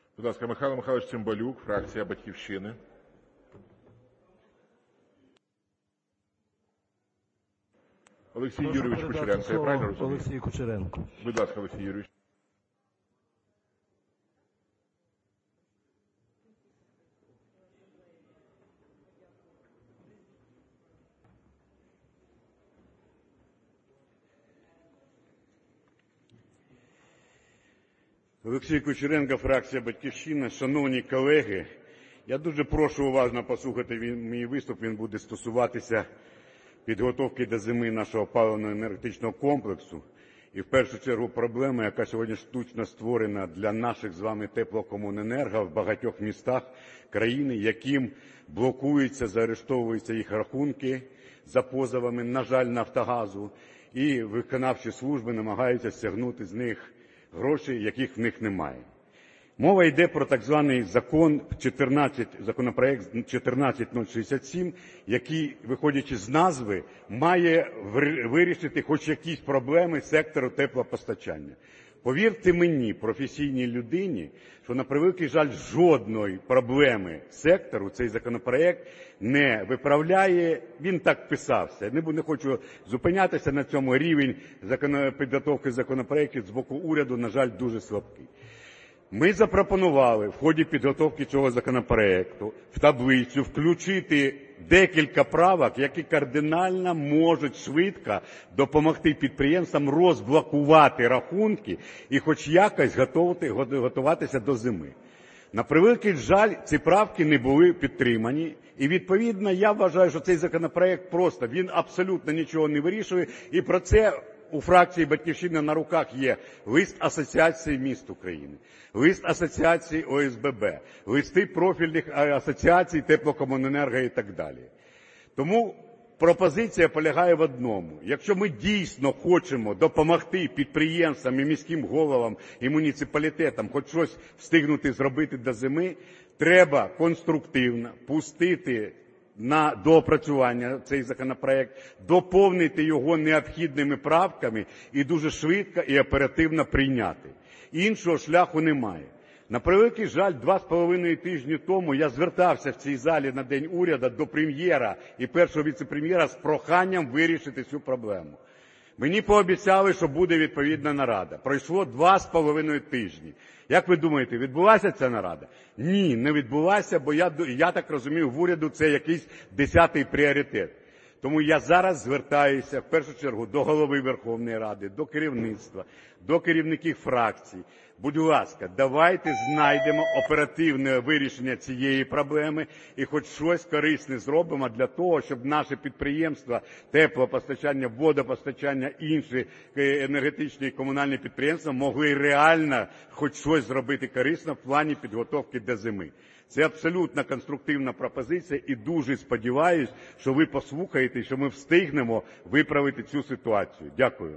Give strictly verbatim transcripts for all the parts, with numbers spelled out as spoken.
Будь ласка, Михайло Михайлович Цимбалюк, фракція «Батьківщини». Олексій Прошу Юрійович Кучеренко, я правильно розумію? Олексій Кучеренко. Будь ласка, Олексій Юрійович. Олексій Кучеренко, фракція «Батьківщина». Шановні колеги, я дуже прошу уважно послухати мій виступ. Він буде стосуватися підготовки до зими нашого паливно-енергетичного комплексу. І в першу чергу проблема, яка сьогодні штучно створена для наших з вами теплокомуненерго в багатьох містах країни, яким блокуються, заарештовуються їх рахунки за позовами, на жаль, Нафтогазу, і виконавчі служби намагаються стягнути з них гроші, яких в них немає. Мова йде про так званий закон чотирнадцять, законопроект чотирнадцять нуль шістдесят сім, який, виходячи з назви, має вирішити хоч якісь проблеми сектору теплопостачання. Повірте мені, професійній людині, що, на превеликий жаль, жодної проблеми сектору цей законопроект не виправляє. Він так писався. Не, не хочу зупинятися на цьому. Рівень підготовки законопроєктів з боку уряду, на жаль, дуже слабкий. Ми запропонували в ході підготовки цього законопроекту в таблицю включити декілька правок, які кардинально можуть швидко допомогти підприємствам розблокувати рахунки і хоч якось готувати, готуватися до зими. На превеликий жаль, ці правки не були підтримані. І, відповідно, я вважаю, що цей законопроект просто, він абсолютно нічого не вирішує. І про це у фракції «Батьківщина» на руках є лист Асоціації міст України, лист Асоціації О С Б Б, листи профільних асоціацій теплокомуненерго і так далі. Тому пропозиція полягає в одному. Якщо ми дійсно хочемо допомогти підприємствам і міським головам і муніципалітетам хоч щось встигнути зробити до зими, треба конструктивно пустити на доопрацювання цей законопроект, доповнити його необхідними правками і дуже швидко і оперативно прийняти. Іншого шляху немає. На превеликий жаль, два з половиною тижні тому я звертався в цій залі на День уряду до прем'єра і першого віце-прем'єра з проханням вирішити цю проблему. Мені пообіцяли, що буде відповідна нарада. Пройшло два з половиною тижні. Як ви думаєте, відбулася ця нарада? Ні, не відбулася, бо я, я так розумію, в уряду це якийсь десятий пріоритет. Тому я зараз звертаюся, в першу чергу, до голови Верховної Ради, до керівництва, до керівників фракцій. Будь ласка, давайте знайдемо оперативне вирішення цієї проблеми і хоч щось корисне зробимо для того, щоб наші підприємства, теплопостачання, водопостачання, інші енергетичні і комунальні підприємства могли реально хоч щось зробити корисно в плані підготовки до зими. Це абсолютно конструктивна пропозиція і дуже сподіваюся, що ви послухаєте, що ми встигнемо виправити цю ситуацію. Дякую.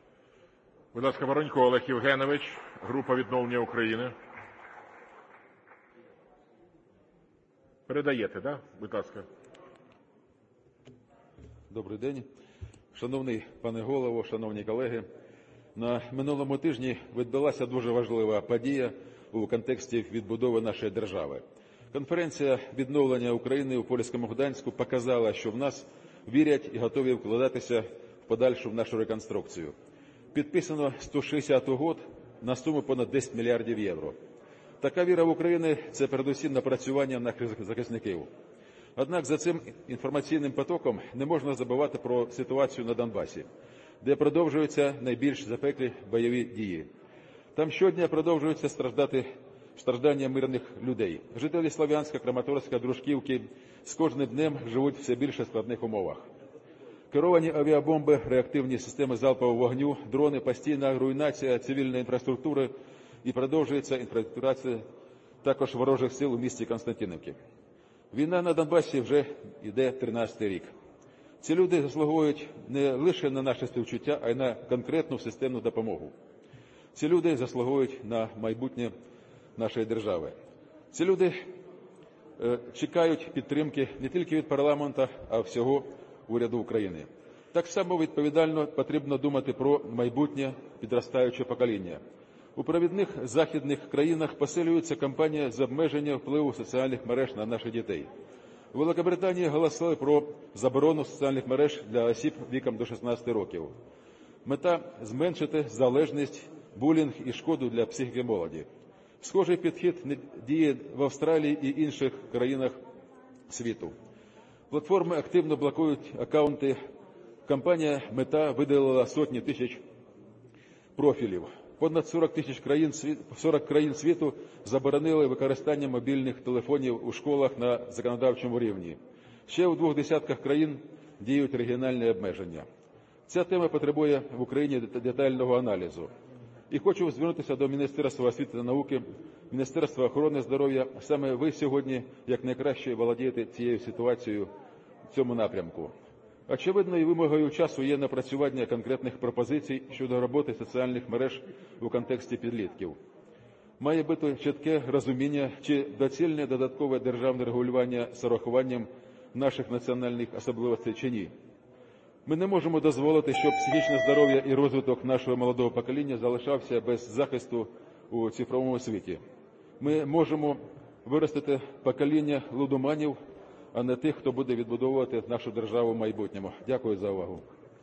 Будь ласка, Воронько Олег Євгенович, група «Відновлення України». Передаєте, так? Будь ласка. Добрий день. Шановний пане голово, шановні колеги. На минулому тижні відбулася дуже важлива подія у контексті відбудови нашої держави. Конференція відновлення України у польському Гданську показала, що в нас вірять і готові вкладатися в подальшу в нашу реконструкцію. Підписано сто шістдесят угод на суму понад десять мільярдів євро. Така віра в Україну – це передусім напрацювання наших захисників. Однак за цим інформаційним потоком не можна забувати про ситуацію на Донбасі, де продовжуються найбільш запеклі бойові дії. Там щодня продовжуються страждати страждання мирних людей. Жителі Слов'янська, Краматорська, Дружківки з кожним днем живуть в все більше складних умовах. Керовані авіабомби, реактивні системи залпового вогню, дрони, постійна руйнація цивільної інфраструктури і продовжується інфільтрація також ворожих сил у місті Константинівки. Війна на Донбасі вже йде тринадцятий рік. Ці люди заслуговують не лише на наше співчуття, а й на конкретну системну допомогу. Ці люди заслуговують на майбутнє нашої держави. Ці люди е, чекають підтримки не тільки від парламенту, а всього уряду України. Так само відповідально потрібно думати про майбутнє підростаюче покоління. У провідних західних країнах посилюється кампанія з обмеження впливу соціальних мереж на наших дітей. У Великобританії голосували про заборону соціальних мереж для осіб віком до шістнадцяти років. Мета – зменшити залежність, булінг і шкоду для психіки молоді. Схожий підхід не діє в Австралії і інших країнах світу. Платформи активно блокують акаунти. Компанія «Мета» видалила сотні тисяч профілів. Понад сорок тисяч країн, сорок країн світу заборонили використання мобільних телефонів у школах на законодавчому рівні. Ще у двох десятках країн діють регіональні обмеження. Ця тема потребує в Україні детального аналізу. І хочу звернутися до Міністерства освіти та науки, Міністерства охорони здоров'я. Саме ви сьогодні якнайкраще володієте цією ситуацією в цьому напрямку. Очевидною вимогою часу є напрацювання конкретних пропозицій щодо роботи соціальних мереж у контексті підлітків. Має бути чітке розуміння, чи доцільне додаткове державне регулювання з урахуванням наших національних особливостей чи ні. Ми не можемо дозволити, щоб психічне здоров'я і розвиток нашого молодого покоління залишався без захисту у цифровому світі. Ми можемо виростити покоління лудоманів, а не тих, хто буде відбудовувати нашу державу в майбутньому. Дякую за увагу.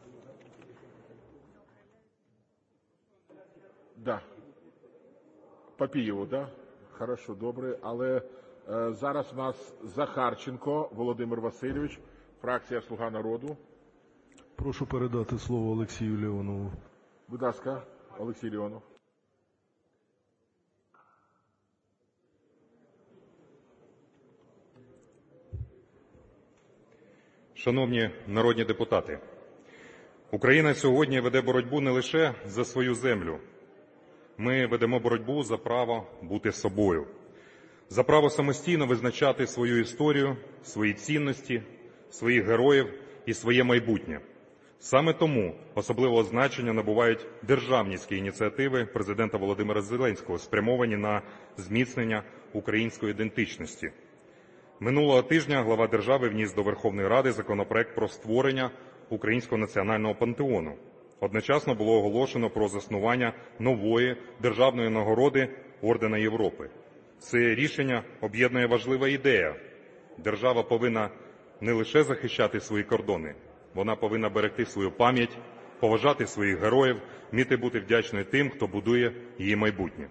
Да. Папієву, да? Хорошо, добре. Але е, зараз у нас Захарченко Володимир Васильович, фракція «Слуга народу». Прошу передати слово Олексію Леонову. Будь ласка, Олексій Леонов. Шановні народні депутати, Україна сьогодні веде боротьбу не лише за свою землю. Ми ведемо боротьбу за право бути собою, за право самостійно визначати свою історію, свої цінності, своїх героїв і своє майбутнє. Саме тому особливого значення набувають державницькі ініціативи президента Володимира Зеленського, спрямовані на зміцнення української ідентичності. Минулого тижня глава держави вніс до Верховної Ради законопроект про створення Українського національного пантеону. Одночасно було оголошено про заснування нової державної нагороди Ордена Європи. Це рішення об'єднує важлива ідея. Держава повинна не лише захищати свої кордони, вона повинна берегти свою пам'ять, поважати своїх героїв, вміти бути вдячною тим, хто будує її майбутнє.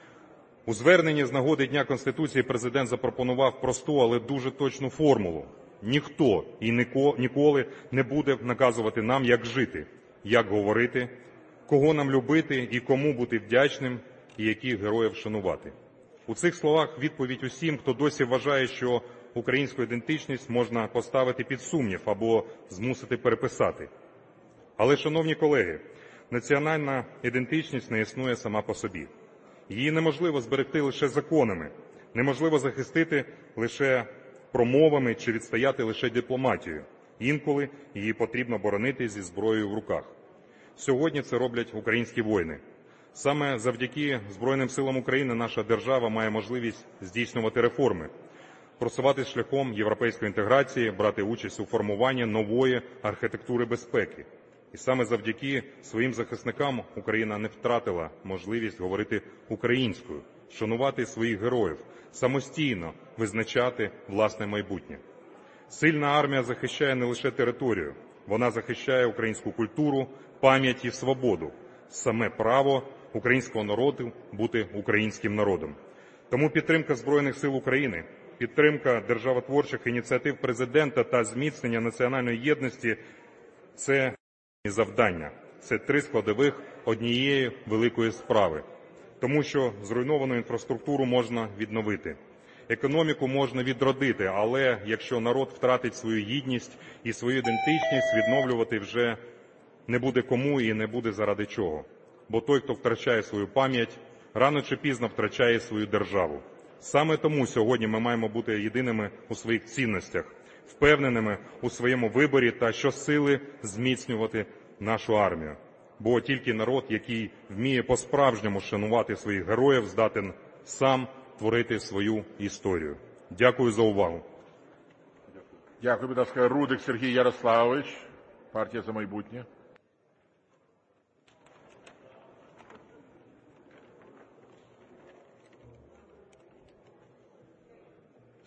У зверненні з нагоди Дня Конституції президент запропонував просту, але дуже точну формулу. Ніхто і ніколи не буде наказувати нам, як жити, як говорити, кого нам любити і кому бути вдячним, і яких героїв шанувати. У цих словах відповідь усім, хто досі вважає, що українську ідентичність можна поставити під сумнів або змусити переписати. Але, шановні колеги, національна ідентичність не існує сама по собі. Її неможливо зберегти лише законами, неможливо захистити лише промовами чи відстояти лише дипломатією. Інколи її потрібно боронити зі зброєю в руках. Сьогодні це роблять українські воїни. Саме завдяки Збройним силам України наша держава має можливість здійснювати реформи, просуватись шляхом європейської інтеграції, брати участь у формуванні нової архітектури безпеки. І саме завдяки своїм захисникам Україна не втратила можливість говорити українською, шанувати своїх героїв, самостійно визначати власне майбутнє. Сильна армія захищає не лише територію, вона захищає українську культуру, пам'ять і свободу, саме право українського народу бути українським народом. Тому підтримка Збройних сил України, підтримка державотворчих ініціатив президента та зміцнення національної єдності – це завдання. Це три складових однієї великої справи. Тому що зруйновану інфраструктуру можна відновити, економіку можна відродити, але якщо народ втратить свою гідність і свою ідентичність, відновлювати вже не буде кому і не буде заради чого. Бо той, хто втрачає свою пам'ять, рано чи пізно втрачає свою державу. Саме тому сьогодні ми маємо бути єдиними у своїх цінностях, впевненими у своєму виборі та щосили зміцнювати нашу армію. Бо тільки народ, який вміє по-справжньому шанувати своїх героїв, здатен сам творити свою історію. Дякую за увагу. Дякую, будь ласка. Рудик Сергій Ярославович, партія «За майбутнє».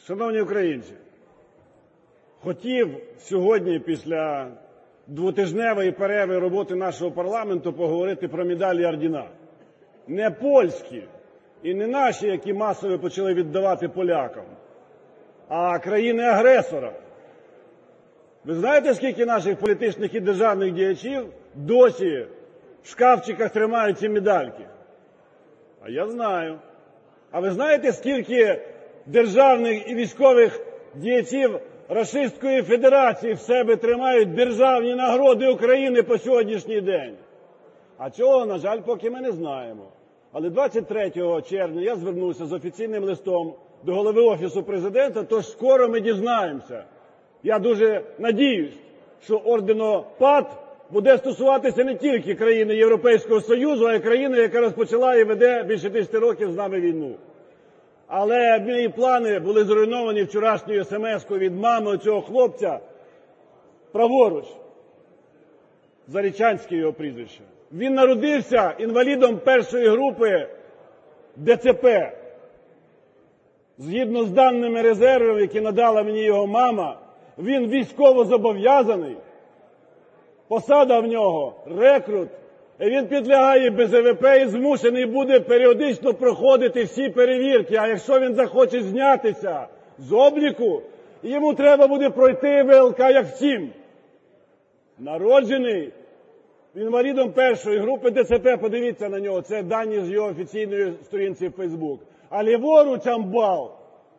Шановні українці, хотів сьогодні після двотижневої перерви роботи нашого парламенту поговорити про медалі і ордена. Не польські і не наші, які масово почали віддавати полякам, а країни-агресора. Ви знаєте, скільки наших політичних і державних діячів досі в шкафчиках тримають ці медальки? А я знаю. А ви знаєте, скільки державних і військових діячів Рашистської Федерації в себе тримають державні нагороди України по сьогоднішній день? А цього, на жаль, поки ми не знаємо. Але двадцять третього червня я звернувся з офіційним листом до голови Офісу Президента, тож скоро ми дізнаємося. Я дуже надіюсь, що орденопад буде стосуватися не тільки країни Європейського Союзу, а й країни, яка розпочала і веде більше десяти років з нами війну. Але мої плани були зруйновані вчорашньою смс-кою від мами цього хлопця, праворуч, Зарічанське його прізвище. Він народився інвалідом першої групи Де Це Пе. Згідно з даними резервів, які надала мені його мама, він військово зобов'язаний, посада в нього – рекрут, і він підлягає Бе Зе Ве Пе і змушений буде періодично проходити всі перевірки. А якщо він захоче знятися з обліку, йому треба буде пройти Ве Ел Ка як всім. Народжений інвалідом першої групи Де Це Пе, подивіться на нього, це дані з його офіційної сторінці в Фейсбук. А ліворуч амбал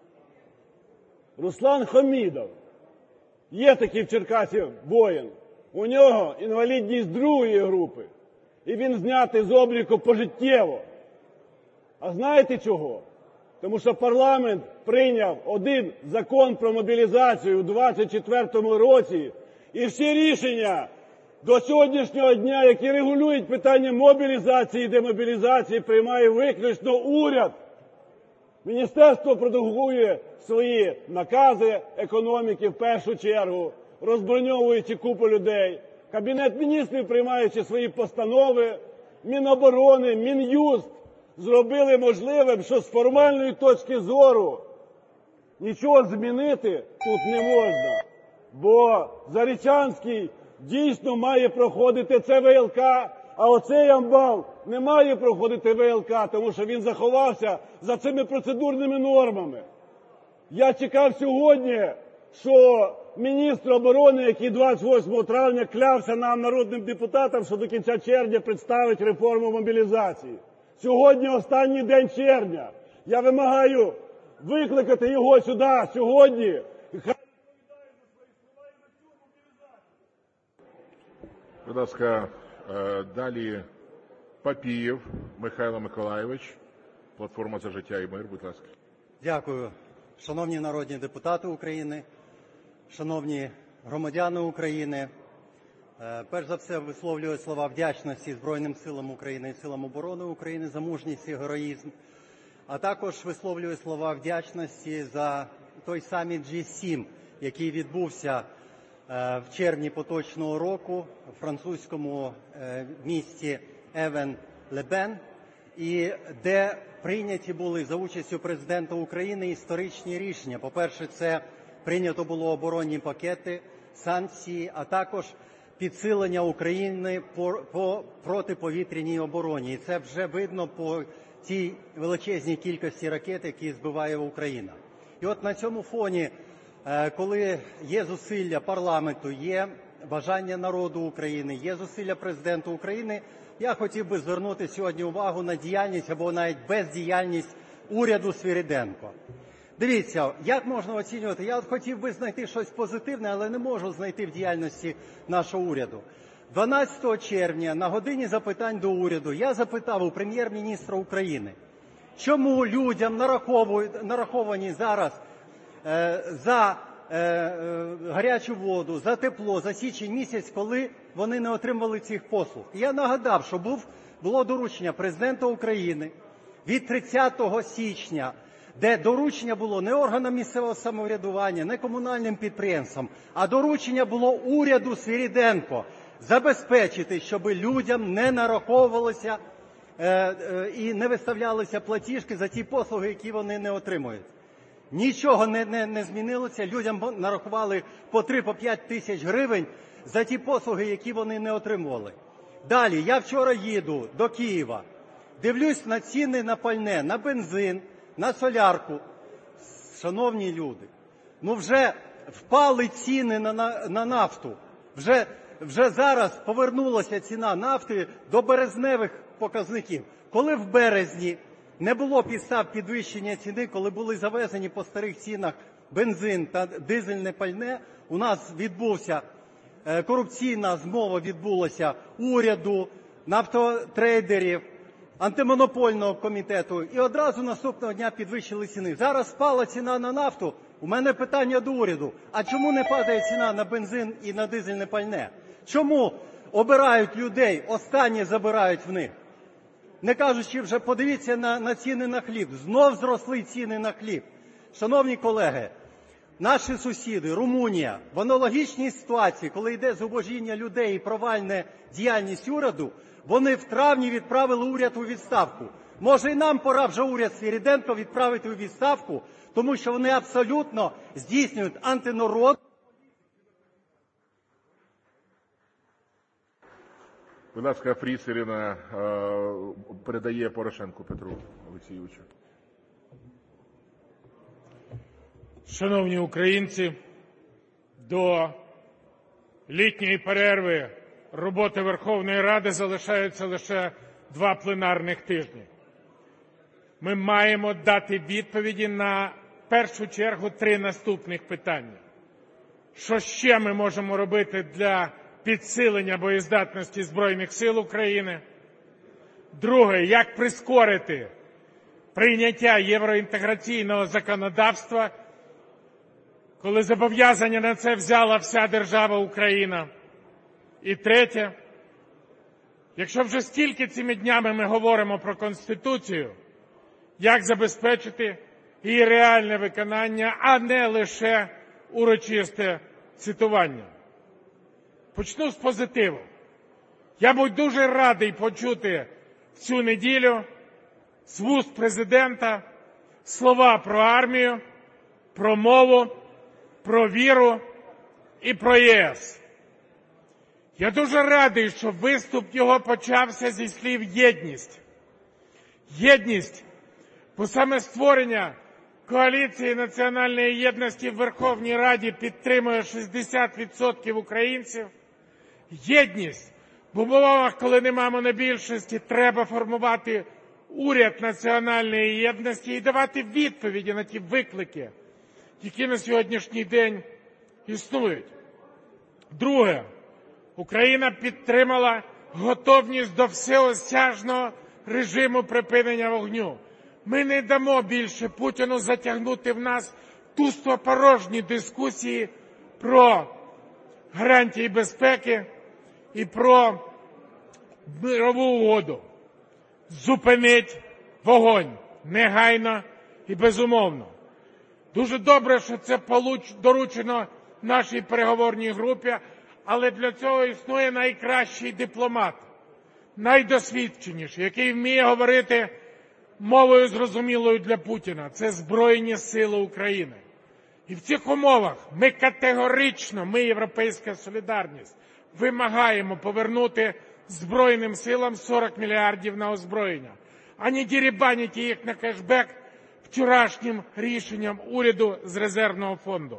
Руслан Хомідов. Є такий в Черкасі воїн. У нього інвалідність другої групи. І він знятий з обліку пожиттєво. А знаєте чого? Тому що парламент прийняв один закон про мобілізацію у двадцять четвертому році, і всі рішення до сьогоднішнього дня, які регулюють питання мобілізації і демобілізації, приймає виключно уряд. Міністерство продукує свої накази економіки в першу чергу, розброньовуючи купу людей. Кабінет міністрів, приймаючи свої постанови, Міноборони, Мін'юст зробили можливим, що з формальної точки зору нічого змінити тут не можна. Бо Зарічанський дійсно має проходити це Ве Ел Ка, а оцей амбал не має проходити Ве Ел Ка, тому що він заховався за цими процедурними нормами. Я чекав сьогодні, що міністр оборони, який двадцять восьмого травня клявся нам, народним депутатам, що до кінця червня представить реформу мобілізації. Сьогодні останній день червня. Я вимагаю викликати його сюди сьогодні. Будь ласка, далі Папієв Михайло Миколайович, Платформа за життя і мир, будь ласка. Дякую. Шановні народні депутати України, шановні громадяни України, перш за все висловлюю слова вдячності Збройним силам України і силам оборони України за мужність і героїзм, а також висловлюю слова вдячності за той саміт Джі сім, який відбувся в червні поточного року у французькому місті Евен-Ле-Бен, і де прийняті були за участю президента України історичні рішення. По-перше, це прийнято було оборонні пакети, санкції, а також підсилення України по, по протиповітряній обороні. І це вже видно по тій величезній кількості ракет, які збиває Україна. І от на цьому фоні, коли є зусилля парламенту, є бажання народу України, є зусилля президента України, я хотів би звернути сьогодні увагу на діяльність або навіть бездіяльність уряду Свириденко. Дивіться, як можна оцінювати? Я от хотів би знайти щось позитивне, але не можу знайти в діяльності нашого уряду. дванадцятого червня на годині запитань до уряду я запитав у прем'єр-міністра України, чому людям нараховані зараз е, за е, е, гарячу воду, за тепло, за січень місяць, коли вони не отримали цих послуг. І я нагадав, що був, було доручення президента України від тридцятого січня, де доручення було не органам місцевого самоврядування, не комунальним підприємствам, а доручення було уряду Свириденко забезпечити, щоб людям не нараховувалося е, е, і не виставлялися платіжки за ті послуги, які вони не отримують. Нічого не, не, не змінилося. Людям нарахували по три-по п'ять тисяч гривень за ті послуги, які вони не отримували. Далі, я вчора їду до Києва, дивлюсь на ціни на пальне, на бензин, на солярку. Шановні люди, ну вже впали ціни на, на, на нафту. Вже, вже зараз повернулася ціна нафти до березневих показників. Коли в березні не було підстав підвищення ціни, коли були завезені по старих цінах бензин та дизельне пальне, у нас відбувся корупційна змова відбулася уряду, нафтотрейдерів, антимонопольного комітету, і одразу наступного дня підвищили ціни. Зараз впала ціна на нафту. У мене питання до уряду. А чому не падає ціна на бензин і на дизельне пальне? Чому обирають людей, останнє забирають в них? Не кажучи вже, подивіться на, на ціни на хліб. Знов зросли ціни на хліб. Шановні колеги, наші сусіди, Румунія, в аналогічній ситуації, коли йде зубожіння людей і провальна діяльність уряду, вони в травні відправили уряд у відставку. Може, і нам пора вже уряд Свириденко відправити у відставку, тому що вони абсолютно здійснюють антинародну. Будь ласка, Фріс Ірина передає Порошенку Петру Олексійовичу. Шановні українці, до літньої перерви роботи Верховної Ради залишаються лише два пленарних тижні. Ми маємо дати відповіді на, в першу чергу, три наступних питання. Що ще ми можемо робити для підсилення боєздатності Збройних сил України? Друге, як прискорити прийняття євроінтеграційного законодавства, коли зобов'язання на це взяла вся держава Україна? І третє, якщо вже стільки цими днями ми говоримо про Конституцію, як забезпечити її реальне виконання, а не лише урочисте цитування? Почну з позитиву. Я був дуже радий почути цю неділю з вуст президента слова про армію, про мову, про віру і про ЄС. Я дуже радий, що виступ його почався зі слів «єдність». Єдність, бо саме створення коаліції національної єдності в Верховній Раді підтримує шістдесят відсотків українців. Єдність, бо в умовах, коли нема монобільшості, треба формувати уряд національної єдності і давати відповіді на ті виклики, які на сьогоднішній день існують. Друге, Україна підтримала готовність до всеосяжного режиму припинення вогню. Ми не дамо більше Путіну затягнути в нас пустопорожні дискусії про гарантії безпеки і про мирову угоду. Зупинить вогонь негайно і безумовно. Дуже добре, що це доручено нашій переговорній групі, але для цього існує найкращий дипломат, найдосвідченіший, який вміє говорити мовою зрозумілою для Путіна. Це Збройні Сили України. І в цих умовах ми категорично, ми, Європейська солідарність, вимагаємо повернути Збройним силам сорок мільярдів на озброєння, а не дерибанити їх на кешбек вчорашнім рішенням уряду з резервного фонду.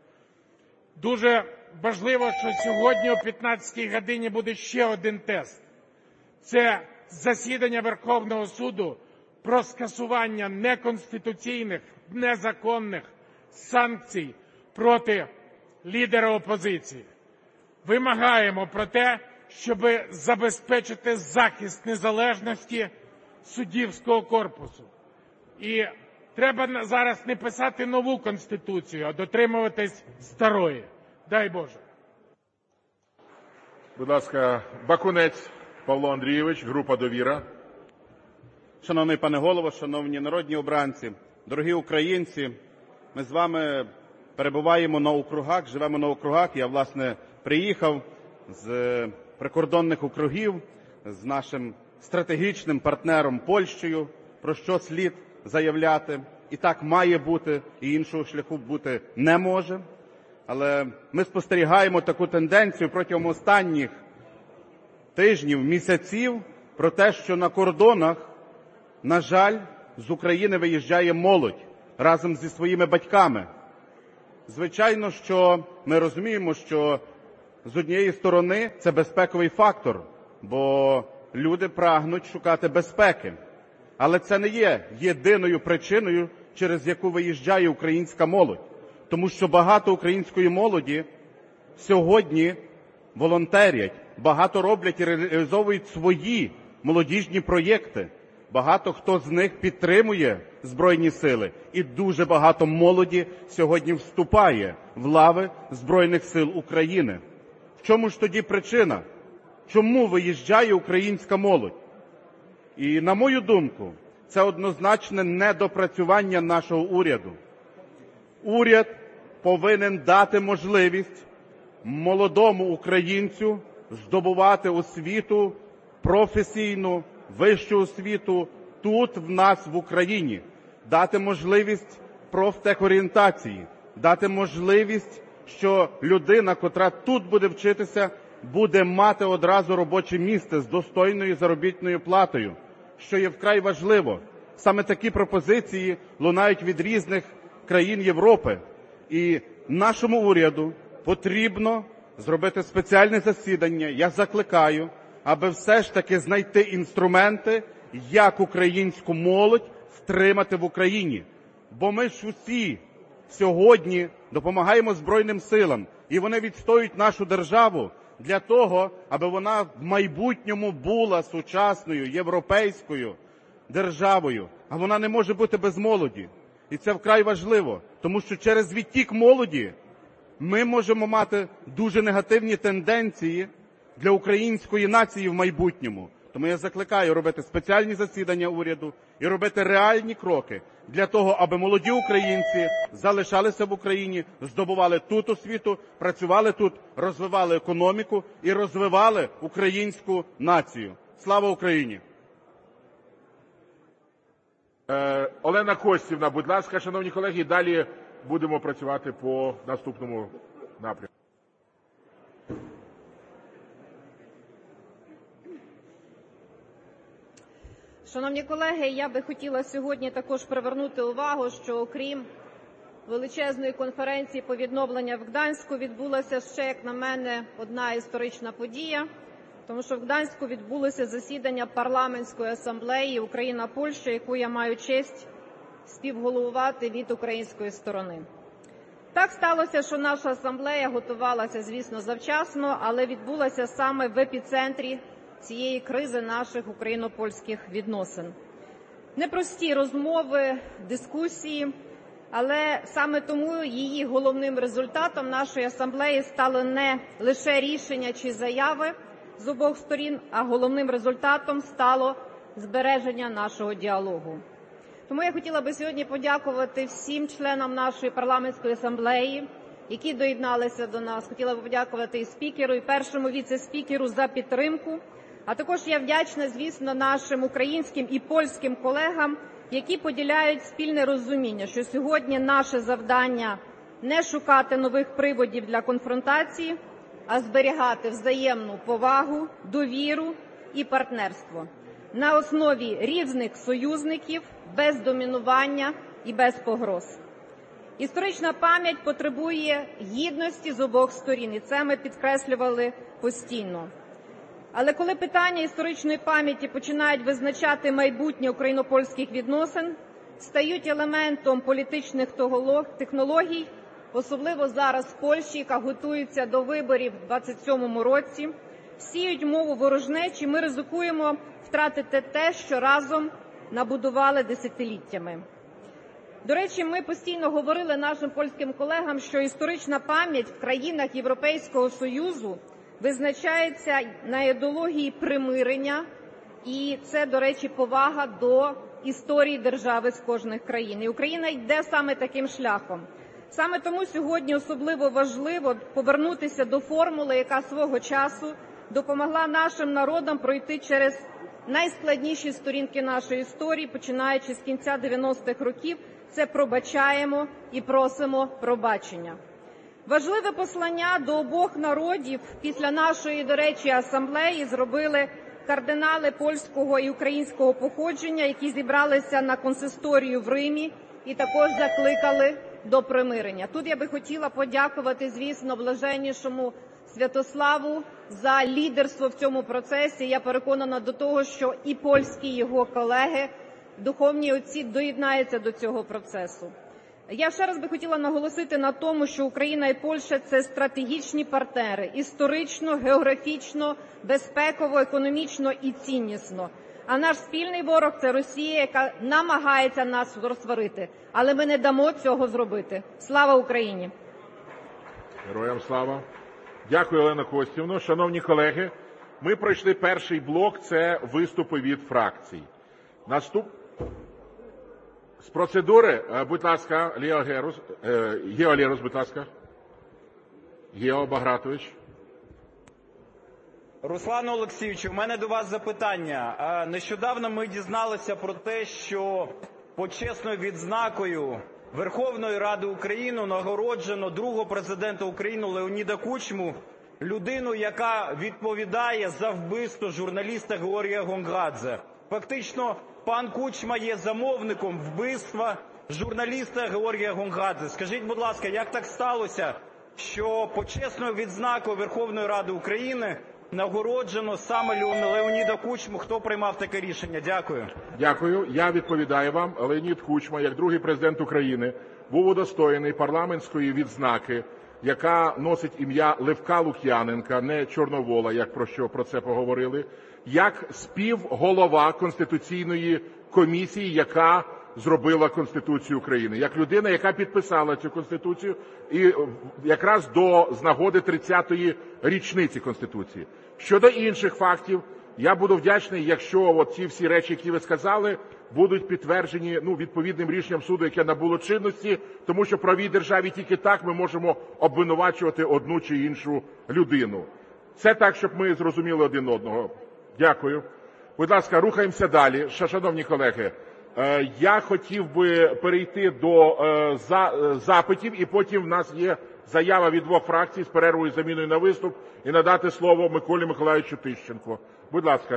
Дуже важливо, що сьогодні о п'ятнадцятій годині буде ще один тест. Це засідання Верховного суду про скасування неконституційних, незаконних санкцій проти лідера опозиції. Вимагаємо про те, щоб забезпечити захист незалежності суддівського корпусу. І треба зараз не писати нову Конституцію, а дотримуватись старої. Дай Боже. Будь ласка, Бакунець Павло Андрійович, група «Довіра». Шановний пане голово, шановні народні обранці, дорогі українці, ми з вами перебуваємо на округах, живемо на округах. Я, власне, приїхав з прикордонних округів з нашим стратегічним партнером Польщею, про що слід заявляти. і так має бути, і іншого шляху бути не може. Але ми спостерігаємо таку тенденцію протягом останніх тижнів, місяців про те, що на кордонах, на жаль, з України виїжджає молодь разом зі своїми батьками. Звичайно, що ми розуміємо, що з однієї сторони це безпековий фактор, бо люди прагнуть шукати безпеки. Але це не є єдиною причиною, через яку виїжджає українська молодь. Тому що багато української молоді сьогодні волонтерять, багато роблять і реалізовують свої молодіжні проєкти. Багато хто з них підтримує Збройні сили, і дуже багато молоді сьогодні вступає в лави Збройних сил України. В чому ж тоді причина? Чому виїжджає українська молодь? І, на мою думку, це однозначне недопрацювання нашого уряду. Уряд повинен дати можливість молодому українцю здобувати освіту, професійну, вищу освіту тут, в нас, в Україні. Дати можливість профтехорієнтації, дати можливість, що людина, котра тут буде вчитися, буде мати одразу робоче місце з достойною заробітною платою, що є вкрай важливо. Саме такі пропозиції лунають від різних країн Європи. І нашому уряду потрібно зробити спеціальне засідання, я закликаю, аби все ж таки знайти інструменти, як українську молодь втримати в Україні. Бо ми ж усі сьогодні допомагаємо Збройним силам, і вони відстоюють нашу державу для того, аби вона в майбутньому була сучасною, європейською державою. А вона не може бути без молоді. І це вкрай важливо, тому що через відтік молоді ми можемо мати дуже негативні тенденції для української нації в майбутньому. Тому я закликаю робити спеціальні засідання уряду і робити реальні кроки для того, аби молоді українці залишалися в Україні, здобували тут освіту, працювали тут, розвивали економіку і розвивали українську націю. Слава Україні! Е, Олена Костівна, будь ласка, шановні колеги, далі будемо працювати по наступному напрямку. Шановні колеги, я би хотіла сьогодні також привернути увагу, що окрім величезної конференції по відновленню в Гданську відбулася ще, як на мене, одна історична подія, тому що в Гданську відбулося засідання парламентської асамблеї Україна-Польща, яку я маю честь співголовувати від української сторони. Так сталося, що наша асамблея готувалася, звісно, завчасно, але відбулася саме в епіцентрі цієї кризи наших україно-польських відносин. Непрості розмови, дискусії, але саме тому її головним результатом нашої асамблеї стало не лише рішення чи заяви з обох сторін, а головним результатом стало збереження нашого діалогу. Тому я хотіла би сьогодні подякувати всім членам нашої парламентської асамблеї, які доєдналися до нас. Хотіла би подякувати і спікеру, і першому віце-спікеру за підтримку. А також я вдячна, звісно, нашим українським і польським колегам, які поділяють спільне розуміння, що сьогодні наше завдання не шукати нових приводів для конфронтації, а зберігати взаємну повагу, довіру і партнерство на основі різних союзників, без домінування і без погроз. Історична пам'ять потребує гідності з обох сторін, і це ми підкреслювали постійно. Але коли питання історичної пам'яті починають визначати майбутнє україно-польських відносин, стають елементом політичних технологій, особливо зараз в Польщі, яка готується до виборів у двадцять сьомому році, сіють мову ворожнечі, ми ризикуємо втратити те, що разом набудували десятиліттями. До речі, ми постійно говорили нашим польським колегам, що історична пам'ять в країнах Європейського Союзу визначається на ідеології примирення, і це, до речі, повага до історії держави з кожних країн. І Україна йде саме таким шляхом. Саме тому сьогодні особливо важливо повернутися до формули, яка свого часу допомогла нашим народам пройти через найскладніші сторінки нашої історії, починаючи з кінця дев'яностих років, це пробачаємо і просимо пробачення. Важливе послання до обох народів після нашої, до речі, асамблеї зробили кардинали польського і українського походження, які зібралися на консисторію в Римі і також закликали до примирення. Тут я би хотіла подякувати, звісно, блаженнішому Святославу за лідерство в цьому процесі. Я переконана до того, що і польські його колеги, духовні отці, доєднаються до цього процесу. Я ще раз би хотіла наголосити на тому, що Україна і Польща – це стратегічні партнери історично, географічно, безпеково, економічно і ціннісно. А наш спільний ворог – це Росія, яка намагається нас розсварити. Але ми не дамо цього зробити. Слава Україні! Героям слава! Дякую, Олено Костівно. Шановні колеги, ми пройшли перший блок – це виступи від фракцій. Наступ... З процедури, будь ласка, Лео Герус, е, Гео Лерус, будь ласка. Гео Багратович. Руслан Олексійович, у мене до вас запитання. Нещодавно ми дізналися про те, що почесною відзнакою Верховної Ради України нагороджено другого президента України Леоніда Кучму, людину, яка відповідає за вбивство журналіста Георгія Гонгадзе. Фактично, пан Кучма є замовником вбивства журналіста Георгія Гонгадзе. Скажіть, будь ласка, як так сталося, що почесною відзнакою Верховної Ради України нагороджено саме Леоніда Кучму? Хто приймав таке рішення? Дякую. Дякую. Я відповідаю вам. Леонід Кучма, як другий президент України, був удостоєний парламентської відзнаки, яка носить ім'я Левка Лук'яненка, не Чорновола, як про що про це поговорили, як співголова Конституційної комісії, яка зробила Конституцію України, як людина, яка підписала цю Конституцію, і якраз до з нагоди тридцятої річниці Конституції. Щодо інших фактів, я буду вдячний, якщо от ці всі речі, які ви сказали, будуть підтверджені ну, відповідним рішенням суду, яке набуло чинності, тому що в правовій державі тільки так ми можемо обвинувачувати одну чи іншу людину. Це так, щоб ми зрозуміли один одного. Дякую. Будь ласка, рухаємося далі. Шановні колеги, я хотів би перейти до запитів, і потім в нас є заява від двох фракцій з перервою і заміною на виступ, і надати слово Миколі Миколайовичу Тищенку. Будь ласка.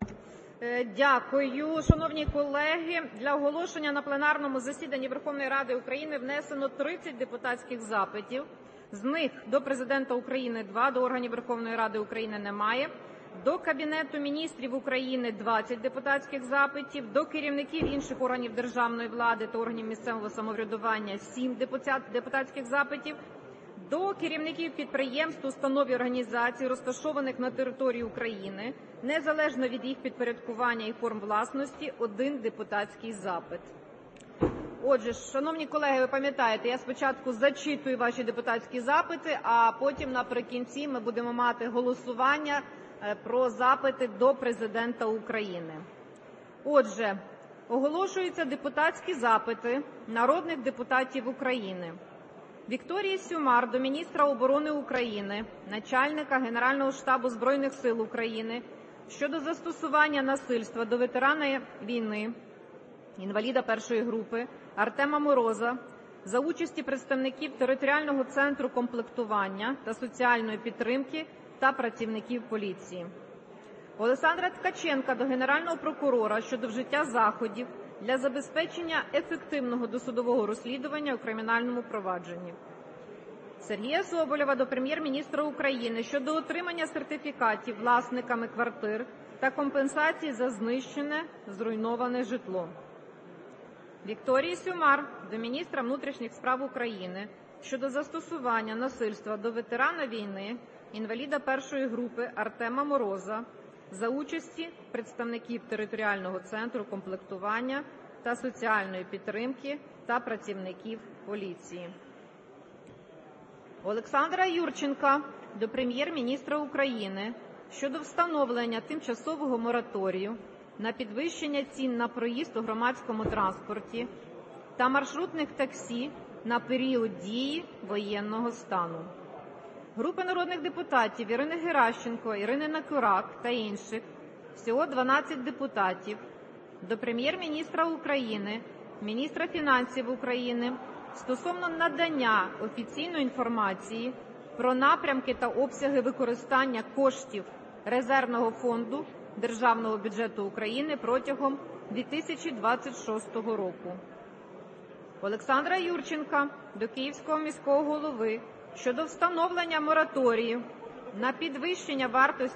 Дякую. Шановні колеги, для оголошення на пленарному засіданні Верховної Ради України внесено тридцять депутатських запитів. З них до Президента України – два, до органів Верховної Ради України немає. До Кабінету Міністрів України – двадцять депутатських запитів, до керівників інших органів державної влади та органів місцевого самоврядування – сім депутатських запитів, до керівників підприємств, установ і організацій, розташованих на території України, незалежно від їх підпорядкування і форм власності – один депутатський запит. Отже, шановні колеги, ви пам'ятаєте, я спочатку зачитую ваші депутатські запити, а потім наприкінці ми будемо мати голосування про запити до Президента України. Отже, оголошуються депутатські запити народних депутатів України. Вікторії Сюмар до міністра оборони України, начальника Генерального штабу Збройних сил України щодо застосування насильства до ветерана війни, інваліда першої групи Артема Мороза за участі представників територіального центру комплектування та соціальної підтримки та працівників поліції. Олександра Ткаченка до Генерального прокурора щодо вжиття заходів для забезпечення ефективного досудового розслідування у кримінальному провадженні. Сергія Соболєва до Прем'єр-міністра України щодо отримання сертифікатів власниками квартир та компенсації за знищене, зруйноване житло. Вікторії Сюмар до міністра внутрішніх справ України щодо застосування насильства до ветерана війни, інваліда першої групи Артема Мороза за участі представників територіального центру комплектування та соціальної підтримки та працівників поліції. Олександра Юрченка до Прем'єр-міністра України щодо встановлення тимчасового мораторію на підвищення цін на проїзд у громадському транспорті та маршрутних таксі на період дії воєнного стану. Групи народних депутатів Ірини Геращенко, Ірини Никорак та інших всього дванадцять депутатів, до Прем'єр-міністра України, міністра фінансів України стосовно надання офіційної інформації про напрямки та обсяги використання коштів резервного фонду Державного бюджету України протягом дві тисячі двадцять шостого року. Олександра Юрченка до Київського міського голови щодо встановлення мораторію на підвищення вартості